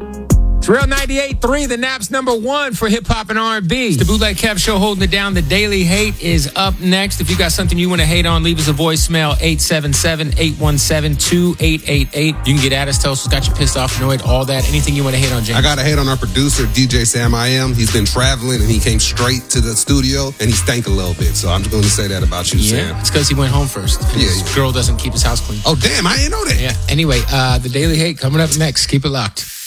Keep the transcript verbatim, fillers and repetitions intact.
It's Real ninety-eight point three, the Naps number one for hip-hop and R and B. It's the Bootleg Kev Show holding it down. The Daily Hate is up next. If you got something you want to hate on, leave us a voicemail, eight seven seven, eight one seven, two eight eight eight. You can get at us, tell us what's got you pissed off, annoyed, all that. Anything you want to hate on, James? I got to hate on our producer, D J Sam I Am. He's been traveling, and he came straight to the studio, and he stank a little bit. So I'm just going to say that about you, yeah, Sam. It's because he went home first. Yeah, His yeah. girl doesn't keep his house clean. Oh, damn, I didn't know that. Yeah. Anyway, uh, the Daily Hate coming up next. Keep it locked.